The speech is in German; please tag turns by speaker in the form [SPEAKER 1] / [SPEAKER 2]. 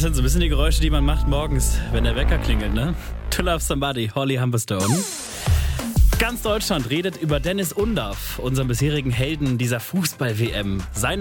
[SPEAKER 1] sind so ein bisschen die Geräusche, die man macht morgens, wenn der Wecker klingelt, ne? To Love Somebody, Holly Humberstone. Ganz Deutschland redet über Dennis Undaff, unseren bisherigen Helden dieser Fußball-WM. Seine